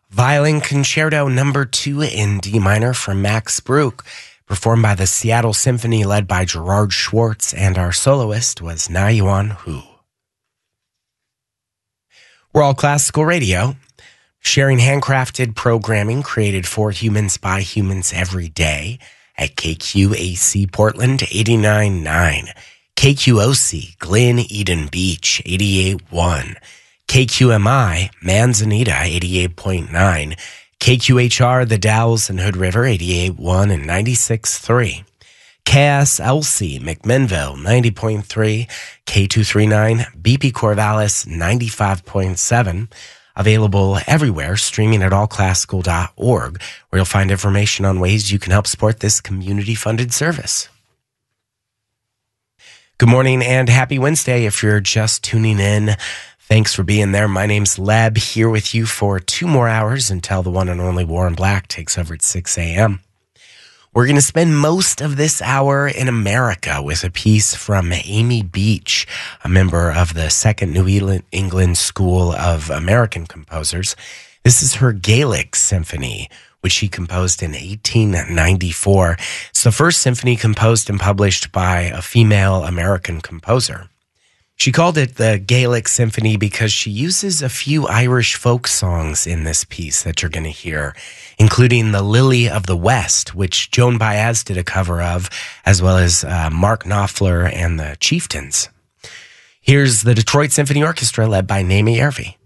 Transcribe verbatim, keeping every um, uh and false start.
Violin Concerto Number two in D minor from Max Bruch, performed by the Seattle Symphony led by Gerard Schwartz, and our soloist was Na Yuan Hu. We're All Classical Radio, sharing handcrafted programming created for humans by humans every day at K Q A C Portland eighty-nine point nine, K Q O C Glen Eden Beach eighty-eight point one, K Q M I Manzanita eighty-eight point nine, K Q H R The Dalles and Hood River eighty-eight point one and ninety-six point three, K S L C McMinnville ninety point three, K two thirty-nine B P Corvallis ninety-five point seven. Available everywhere, streaming at all classical dot org, where you'll find information on ways you can help support this community-funded service. Good morning and happy Wednesday if you're just tuning in. Thanks for being there. My name's Leb, here with you for two more hours until the one and only Warren Black takes over at six a.m. We're going to spend most of this hour in America with a piece from Amy Beach, a member of the Second New England School of American Composers. This is her Gaelic Symphony, which she composed in eighteen ninety-four. It's the first symphony composed and published by a female American composer. She called it the Gaelic Symphony because she uses a few Irish folk songs in this piece that you're going to hear, including The Lily of the West, which Joan Baez did a cover of, as well as uh, Mark Knopfler and the Chieftains. Here's the Detroit Symphony Orchestra led by Naomi Yervi.